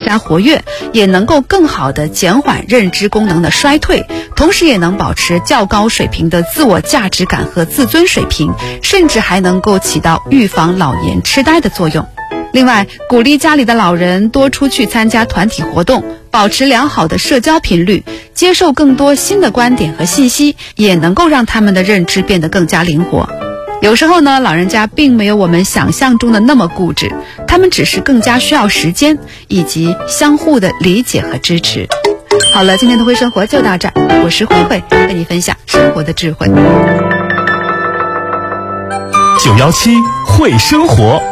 然活跃，也能够更好地减缓认知功能的衰退，同时也能保持较高水平的自我价值感和自尊水平，甚至还能够起到预防老年痴呆的作用。另外，鼓励家里的老人多出去参加团体活动，保持良好的社交频率，接受更多新的观点和信息，也能够让他们的认知变得更加灵活。有时候呢，老人家并没有我们想象中的那么固执，他们只是更加需要时间以及相互的理解和支持。好了，今天的会生活就到这儿，我是慧慧，跟你分享生活的智慧。 917会生活。